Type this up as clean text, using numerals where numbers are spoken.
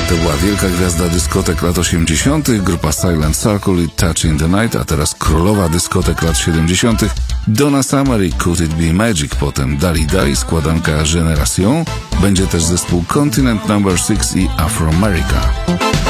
To była wielka gwiazda dyskotek lat 80., grupa Silent Circle i Touch in the Night, a teraz królowa dyskotek lat 70. Donna Summer i Could It Be Magic, potem Dalida i składanka Génération. Będzie też zespół Continent No. 6 i Afro America.